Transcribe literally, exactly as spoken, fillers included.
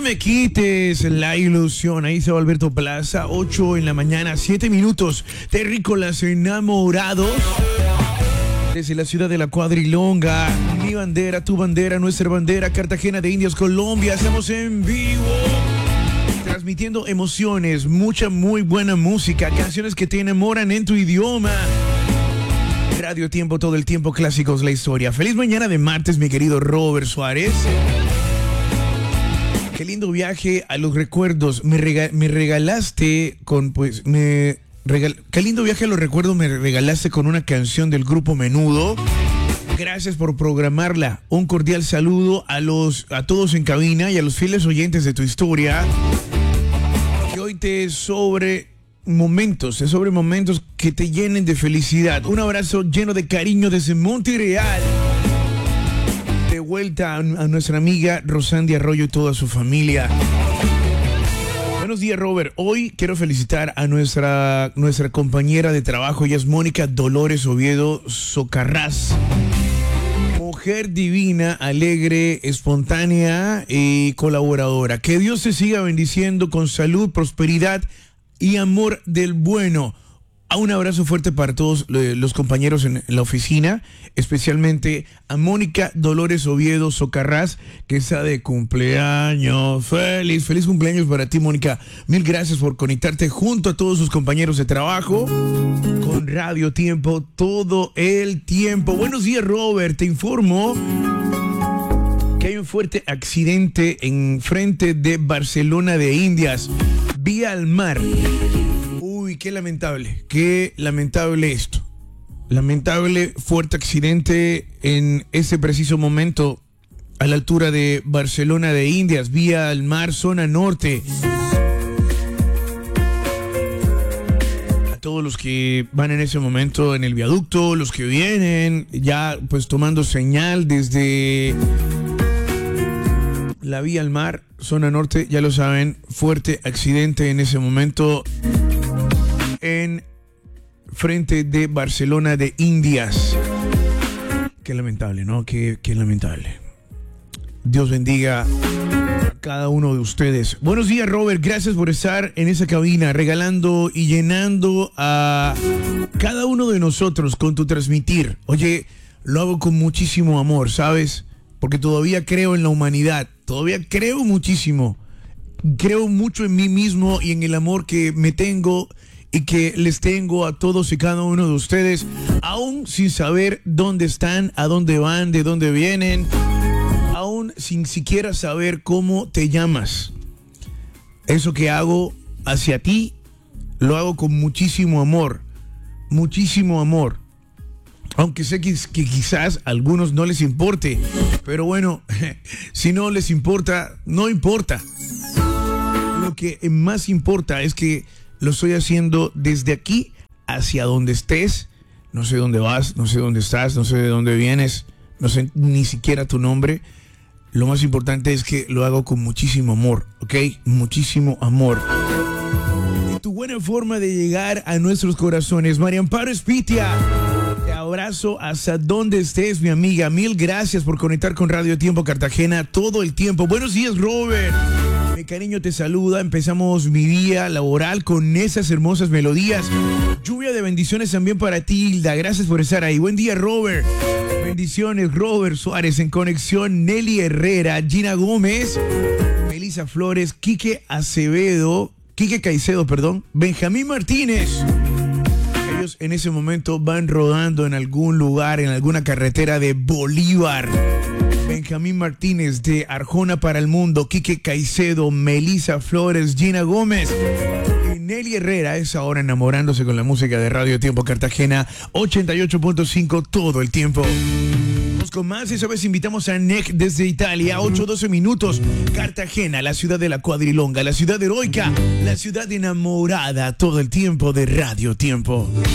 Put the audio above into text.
me quites la ilusión. Ahí se va Alberto Plaza, ocho en la mañana, siete minutos. Terrícolas enamorados. Desde la ciudad de la Cuadrilonga, mi bandera, tu bandera, nuestra bandera, Cartagena de Indias, Colombia. Estamos en vivo, transmitiendo emociones, mucha muy buena música, canciones que te enamoran en tu idioma. Radio Tiempo, todo el tiempo, clásicos, la historia. Feliz mañana de martes, mi querido Robert Suárez. Qué lindo viaje a los recuerdos. Me, rega- me regalaste con, pues, me... Regal- Qué lindo viaje a los recuerdos me regalaste con una canción del grupo Menudo. Gracias por programarla. Un cordial saludo a los a todos en cabina y a los fieles oyentes de tu historia. Que hoy te sobre momentos, te sobre momentos que te llenen de felicidad. Un abrazo lleno de cariño desde Monterreal. De vuelta a, a nuestra amiga Rosandi Arroyo y toda su familia. Buenos días, Robert. Hoy quiero felicitar a nuestra, nuestra compañera de trabajo. Ella es Mónica Dolores Oviedo Socarrás. Mujer divina, alegre, espontánea y colaboradora. Que Dios te siga bendiciendo con salud, prosperidad y amor del bueno. Un abrazo fuerte para todos los compañeros en la oficina, especialmente a Mónica Dolores Oviedo Socarrás, que está de cumpleaños. Feliz, feliz cumpleaños para ti, Mónica. Mil gracias por conectarte junto a todos sus compañeros de trabajo con Radio Tiempo todo el tiempo. Buenos días, Robert. Te informo que hay un fuerte accidente en frente de Barcelona de Indias, vía al mar. Uy, qué lamentable, qué lamentable esto. Lamentable, fuerte accidente en ese preciso momento a la altura de Barcelona de Indias, vía al mar, zona norte. A todos los que van en ese momento en el viaducto, los que vienen ya pues tomando señal desde la vía al mar, zona norte, ya lo saben, fuerte accidente en ese momento en frente de Barcelona de Indias. Qué lamentable, ¿no? Qué, qué lamentable. Dios bendiga a cada uno de ustedes. Buenos días, Robert. Gracias por estar en esa cabina, regalando y llenando a cada uno de nosotros con tu transmitir. Oye, lo hago con muchísimo amor, ¿sabes? Porque todavía creo en la humanidad. Todavía creo muchísimo. Creo mucho en mí mismo y en el amor que me tengo y que les tengo a todos y cada uno de ustedes, aún sin saber dónde están, a dónde van, de dónde vienen, aún sin siquiera saber cómo te llamas. Eso que hago hacia ti, lo hago con muchísimo amor, muchísimo amor. Aunque sé que, que quizás a algunos no les importe, pero bueno, si no les importa, no importa. Lo que más importa es que lo estoy haciendo desde aquí hacia donde estés. No sé dónde vas, no sé dónde estás, no sé de dónde vienes, no sé ni siquiera tu nombre. Lo más importante es que lo hago con muchísimo amor, ¿ok? Muchísimo amor. Y tu buena forma de llegar a nuestros corazones, María Amparo Espitia. Te abrazo hasta donde estés, mi amiga. Mil gracias por conectar con Radio Tiempo Cartagena todo el tiempo. Buenos días, Robert. Mi cariño te saluda. Empezamos mi día laboral con esas hermosas melodías. Lluvia de bendiciones también para ti, Hilda. Gracias por estar ahí. Buen día, Robert. Bendiciones, Robert Suárez en conexión. Nelly Herrera, Gina Gómez, Melissa Flores, Quique Acevedo, Quique Caicedo, perdón, Benjamín Martínez. Ellos en ese momento van rodando en algún lugar, en alguna carretera de Bolívar. Benjamín Martínez de Arjona para el Mundo, Quique Caicedo, Melissa Flores, Gina Gómez y Nelly Herrera es ahora enamorándose con la música de Radio Tiempo Cartagena ochenta y ocho punto cinco todo el tiempo. Vamos con más, esa vez invitamos a Nick desde Italia, ocho doce minutos. Cartagena, la ciudad de la Cuadrilonga, la ciudad heroica, la ciudad enamorada todo el tiempo de Radio Tiempo.